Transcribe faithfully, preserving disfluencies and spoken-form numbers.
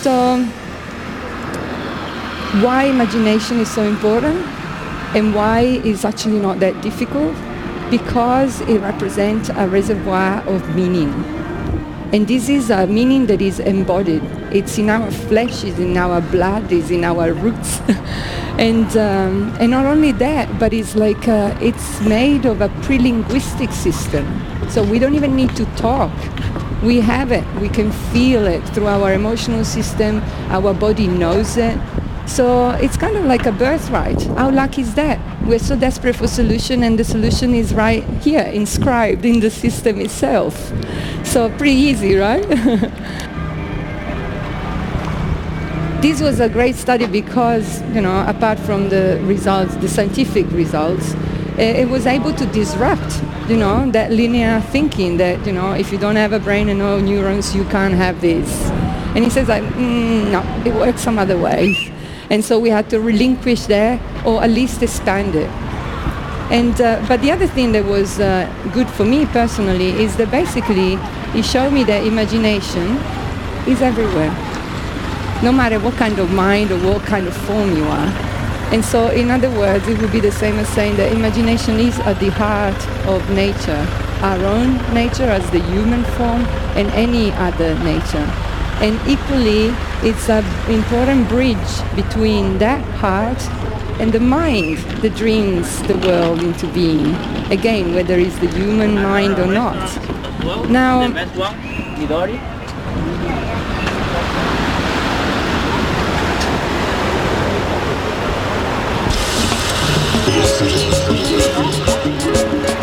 So why imagination is so important and why it's actually not that difficult? Because it represents a reservoir of meaning. And this is a meaning that is embodied. It's in our flesh, it's in our blood, it's in our roots. and um, and not only that, but it's like uh, it's made of a pre-linguistic system. So we don't even need to talk. We have it. We can feel it through our emotional system. Our body knows it. So it's kind of like a birthright. How lucky is that? We're so desperate for solution, and the solution is right here, inscribed in the system itself. So pretty easy, right? This was a great study because, you know, apart from the results, the scientific results, it was able to disrupt, you know, that linear thinking that, you know, if you don't have a brain and no neurons, you can't have this. And he says, like, mm, no, it works some other ways. And so we had to relinquish that, or at least expand it. And uh, but the other thing that was uh, good for me personally is that basically it showed me that imagination is everywhere, no matter what kind of mind or what kind of form you are. And so, in other words, it would be the same as saying that imagination is at the heart of nature, our own nature as the human form, and any other nature. And equally, it's an important bridge between that heart and the mind that dreams the world into being. Again, whether it's the human mind or not. Now,